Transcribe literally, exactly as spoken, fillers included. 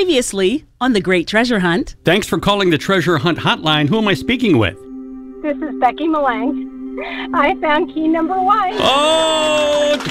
Previously on The Great Treasure Hunt. Thanks for calling the Treasure Hunt hotline. Who am I speaking with? This is Becky Malang. I found key number one. Oh,